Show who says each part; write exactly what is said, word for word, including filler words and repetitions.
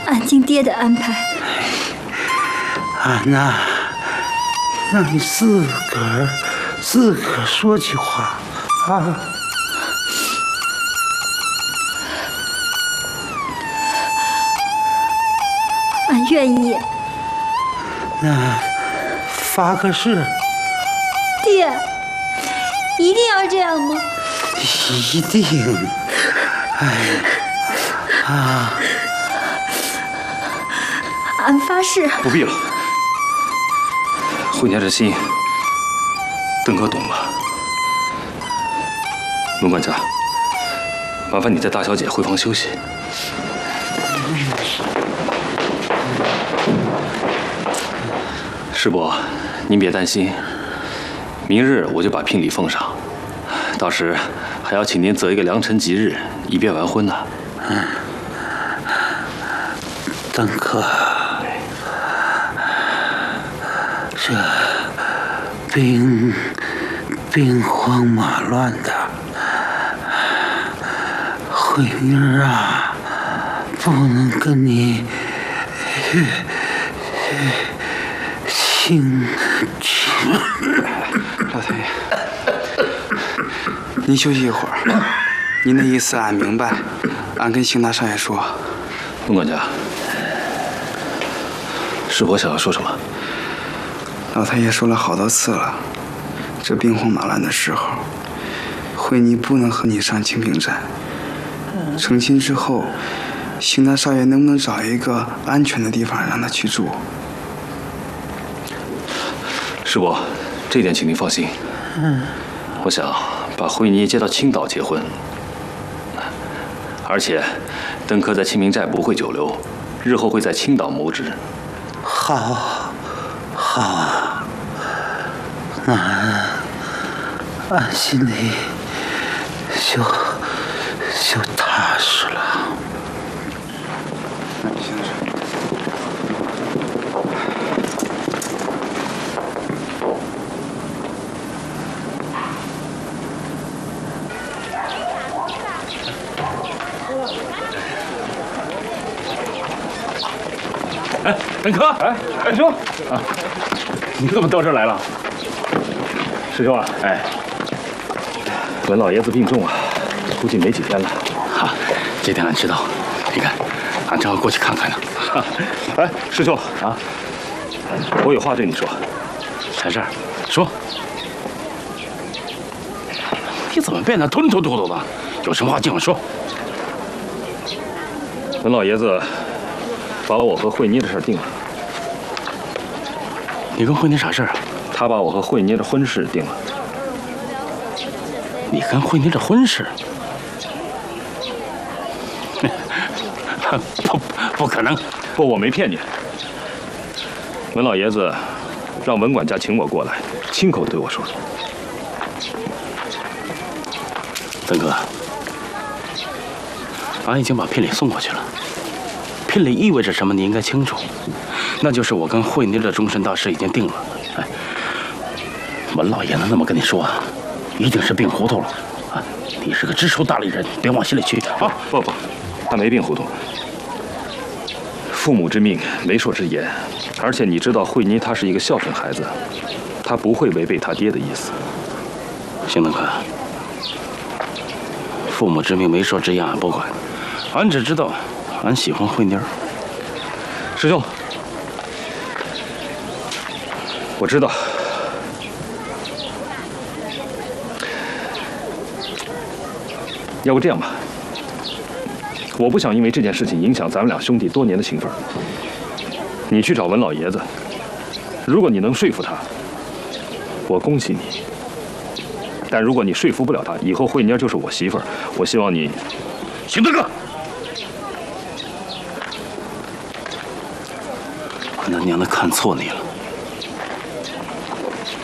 Speaker 1: 俺听爹的安排。
Speaker 2: 俺呐，让你自个儿自个儿说句话啊。
Speaker 1: 俺愿意。
Speaker 2: 那发个誓。
Speaker 1: 爹，一定要这样吗？
Speaker 2: 一定。哎啊！
Speaker 1: 俺发誓。
Speaker 3: 不必了，慧娘这心，邓哥懂了。文管家，麻烦你带大小姐回房休息。师伯，您别担心，明日我就把聘礼奉上，到时还要请您择一个良辰吉日，以便完婚呢。
Speaker 2: 嗯，邓哥，这兵兵荒马乱的，慧妮啊，不能跟你亲亲。
Speaker 4: 老太爷，您休息一会儿。您的意思俺明白，俺跟邢大少爷说。
Speaker 3: 文管家，师伯想要说什么？
Speaker 4: 老太爷说了好多次了，这兵荒马乱的时候，慧妮不能和你上清平寨。成亲之后，邢大少爷能不能找一个安全的地方让她去住？
Speaker 3: 师伯，这点请您放心。
Speaker 2: 嗯，
Speaker 3: 我想把慧妮接到青岛结婚，而且邓科在清明寨不会久留，日后会在青岛谋职。
Speaker 2: 好，好啊，俺俺心里就就踏实了。
Speaker 5: 哎，邓科，哎，师兄啊，你怎么到这儿来了？师兄啊，哎，文老爷子病重啊，估计没几天了。
Speaker 6: 哈，这点俺知道。你看，俺正好过去看看呢。
Speaker 5: 哎，师兄啊，我有话对你说。
Speaker 6: 啥事儿？说。你怎么变得吞吞吐吐的？有什么话尽管说。
Speaker 5: 文老爷子把我和慧妮的事定了。
Speaker 6: 你跟慧妮啥事啊？
Speaker 5: 他把我和慧妮的婚事定了。
Speaker 6: 你跟慧妮的婚事？不，不可能！
Speaker 5: 不，我没骗你。文老爷子让文管家请我过来，亲口对我说。
Speaker 6: 邓哥，俺已经把聘礼送过去了。聘礼意味着什么？你应该清楚，那就是我跟慧妮的终身大事已经定了。哎，文老爷子那么跟你说，一定是病糊涂了。啊，你是个知书达理人，别往心里去啊！
Speaker 5: 不不，他没病糊涂。父母之命，媒妁之言，而且你知道慧妮她是一个孝顺孩子，她不会违背她爹的意思。
Speaker 6: 邢登科，父母之命，媒妁之言，俺不管，俺只知道。俺喜欢慧妮儿，
Speaker 5: 师兄，我知道。要不这样吧，我不想因为这件事情影响咱们俩兄弟多年的情分。你去找文老爷子，如果你能说服他，我恭喜你；但如果你说服不了他，以后慧妮儿就是我媳妇儿。我希望你，
Speaker 6: 邢大哥。俺他娘的看错你了！